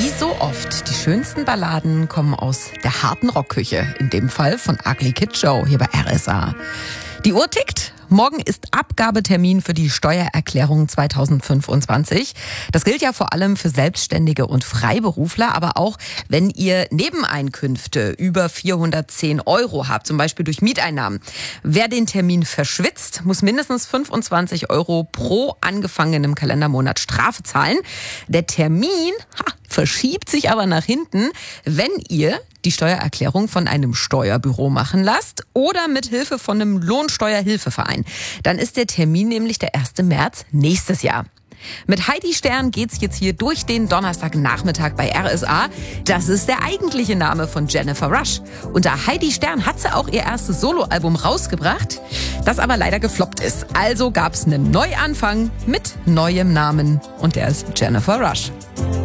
Wie so oft, die schönsten Balladen kommen aus der harten Rockküche. In dem Fall von Ugly Kid Joe hier bei RSA. Die Uhr tickt. Morgen ist Abgabetermin für die Steuererklärung 2025. Das gilt ja vor allem für Selbstständige und Freiberufler, aber auch wenn ihr Nebeneinkünfte über 410 € habt, zum Beispiel durch Mieteinnahmen. Wer den Termin verschwitzt, muss mindestens 25 € pro angefangenem Kalendermonat Strafe zahlen. Der Termin verschiebt sich aber nach hinten, wenn ihr die Steuererklärung von einem Steuerbüro machen lasst oder mit Hilfe von einem Lohnsteuerhilfeverein. Dann ist der Termin nämlich der 1. März nächstes Jahr. Mit Heidi Stern geht's jetzt hier durch den Donnerstagnachmittag bei RSA. Das ist der eigentliche Name von Jennifer Rush. Unter Heidi Stern hat sie auch ihr erstes Soloalbum rausgebracht, das aber leider gefloppt ist. Also gab's einen Neuanfang mit neuem Namen und der ist Jennifer Rush.